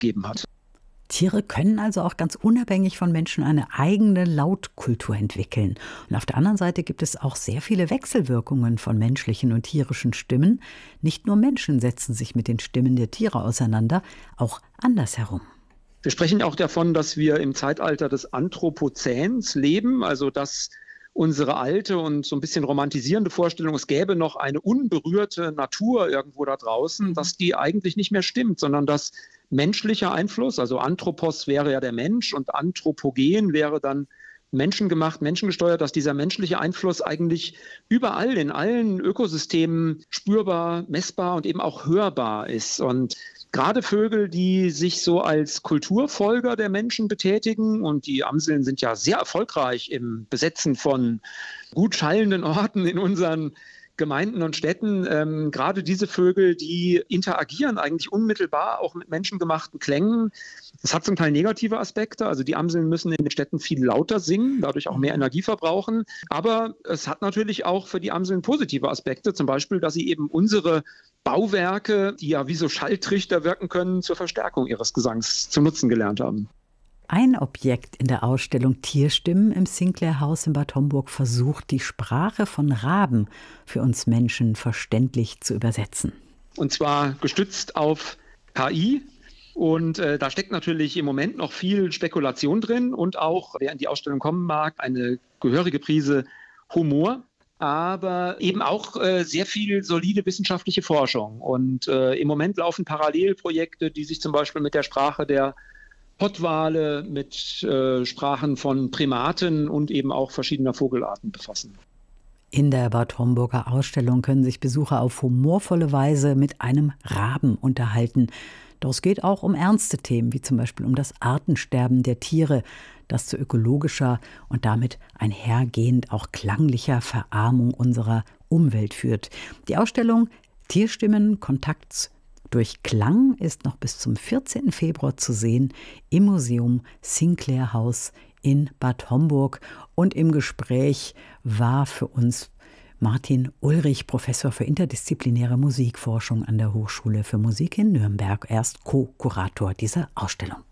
gegeben hat. Tiere können also auch ganz unabhängig von Menschen eine eigene Lautkultur entwickeln. Und auf der anderen Seite gibt es auch sehr viele Wechselwirkungen von menschlichen und tierischen Stimmen. Nicht nur Menschen setzen sich mit den Stimmen der Tiere auseinander, auch andersherum. Wir sprechen auch davon, dass wir im Zeitalter des Anthropozäns leben, also dass unsere alte und so ein bisschen romantisierende Vorstellung, es gäbe noch eine unberührte Natur irgendwo da draußen, dass die eigentlich nicht mehr stimmt, sondern dass menschlicher Einfluss, also Anthropos wäre ja der Mensch und Anthropogen wäre dann menschengemacht, menschengesteuert, dass dieser menschliche Einfluss eigentlich überall in allen Ökosystemen spürbar, messbar und eben auch hörbar ist. Und gerade Vögel, die sich so als Kulturfolger der Menschen betätigen, und die Amseln sind ja sehr erfolgreich im Besetzen von gut schallenden Orten in unseren Gemeinden und Städten, gerade diese Vögel, die interagieren eigentlich unmittelbar auch mit menschengemachten Klängen. Das hat zum Teil negative Aspekte, also die Amseln müssen in den Städten viel lauter singen, dadurch auch mehr Energie verbrauchen. Aber es hat natürlich auch für die Amseln positive Aspekte, zum Beispiel, dass sie eben unsere Bauwerke, die ja wie so Schalltrichter wirken können, zur Verstärkung ihres Gesangs zu nutzen gelernt haben. Ein Objekt in der Ausstellung Tierstimmen im Sinclair-Haus in Bad Homburg versucht, die Sprache von Raben für uns Menschen verständlich zu übersetzen. Und zwar gestützt auf KI. Und da steckt natürlich im Moment noch viel Spekulation drin und auch, wer in die Ausstellung kommen mag, eine gehörige Prise Humor. Aber eben auch sehr viel solide wissenschaftliche Forschung. Und im Moment laufen Parallelprojekte, die sich zum Beispiel mit der Sprache der Pottwale, mit Sprachen von Primaten und eben auch verschiedener Vogelarten befassen. In der Bad Homburger Ausstellung können sich Besucher auf humorvolle Weise mit einem Raben unterhalten. Doch es geht auch um ernste Themen, wie zum Beispiel um das Artensterben der Tiere, das zu ökologischer und damit einhergehend auch klanglicher Verarmung unserer Umwelt führt. Die Ausstellung Tierstimmen, Kontakt durch Klang ist noch bis zum 14. Februar zu sehen im Museum Sinclair-Haus in Bad Homburg. Und im Gespräch war für uns Martin Ulrich, Professor für interdisziplinäre Musikforschung an der Hochschule für Musik in Nürnberg. Er ist Co-Kurator dieser Ausstellung.